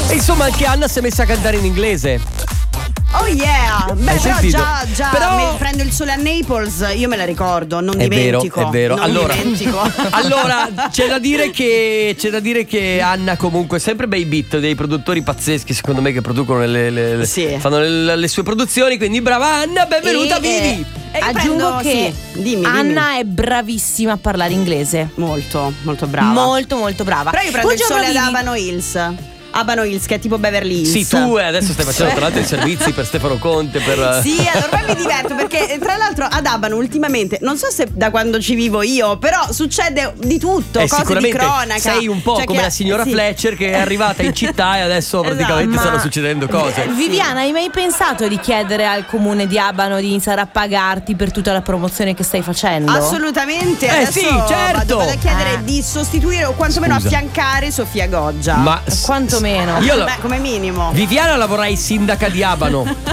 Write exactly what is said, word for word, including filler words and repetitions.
E insomma anche Anna si è messa a cantare in inglese. Oh yeah! Beh, Hai però sentito? già, già Però- me- prendo il sole a Naples, io me la ricordo, non È vero, dimentico. è vero. Non Allora, dimentico. allora c'è da dire che c'è da dire che Anna comunque sempre bei beat, dei produttori pazzeschi secondo me che producono le, le- le- Sì. fanno le, le sue produzioni, quindi brava Anna, benvenuta E- Vivi. e io Aggiungo prendo- che sì, dimmi, dimmi. Anna è bravissima a parlare inglese. Molto, molto brava. Molto molto brava. Però io prendo il Buongiorno, sole ad Vivi. Abano Hills. Abano Hills, che è tipo Beverly Hills. Sì, tu eh, adesso stai facendo tra l'altro i servizi per Stefano Conte, per eh, Sì, allora ormai mi diverto perché tra l'altro ad Abano ultimamente, non so se da quando ci vivo io, però succede di tutto, eh, cose di sicuramente cronaca. sei un po' Cioè come che- la signora sì. Fletcher che è arrivata in città e adesso praticamente Esatto, stanno ma- succedendo cose. Viviana, hai mai pensato di chiedere al comune di Abano di iniziare a pagarti per tutta la promozione che stai facendo? Assolutamente. Eh, Adesso sì, certo. vado, vado a chiedere Eh. di sostituire o quantomeno Scusa. affiancare Sofia Goggia. Ma s- Quanto meno. Io lo- Beh, come minimo. Viviana lavora in sindaca di Abano.